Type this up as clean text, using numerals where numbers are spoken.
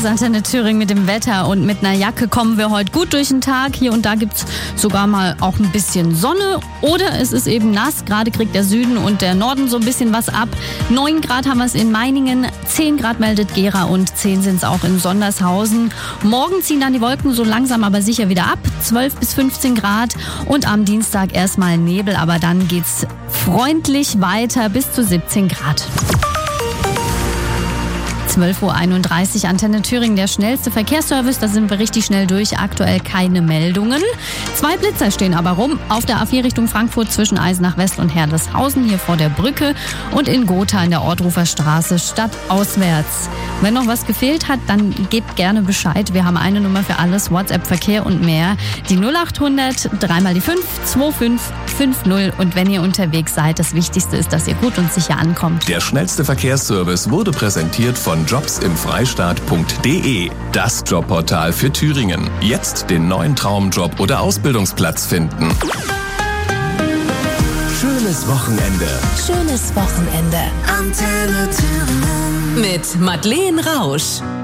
ist Antenne Thüringen mit dem Wetter und mit einer Jacke kommen wir heute gut durch den Tag. Hier und da gibt's sogar mal auch ein bisschen Sonne oder es ist eben nass. Gerade kriegt der Süden und der Norden so ein bisschen was ab. 9 Grad haben wir es in Meiningen, 10 Grad meldet Gera und 10 sind es auch in Sondershausen. Morgen ziehen dann die Wolken so langsam aber sicher wieder ab, 12 bis 15 Grad und am Dienstag erstmal Nebel, aber dann geht's freundlich weiter bis zu 17 Grad. 12.31 Uhr, Antenne Thüringen, der schnellste Verkehrsservice. Da sind wir richtig schnell durch. Aktuell keine Meldungen. 2 Blitzer stehen aber rum. Auf der A4 Richtung Frankfurt zwischen Eisenach West und Herleshausen, hier vor der Brücke. Und in Gotha in der Ortrufer Straße stadtauswärts. Wenn noch was gefehlt hat, dann gebt gerne Bescheid. Wir haben eine Nummer für alles, WhatsApp, Verkehr und mehr. Die 0800 3 mal die 5 2550. Und wenn ihr unterwegs seid, das Wichtigste ist, dass ihr gut und sicher ankommt. Der schnellste Verkehrsservice wurde präsentiert von jobsimfreistaat.de, das Jobportal für Thüringen. Jetzt den neuen Traumjob oder Ausbildungsplatz finden. Schönes Wochenende. Schönes Wochenende. Antenne Thüringen. Mit Madeleine Rausch.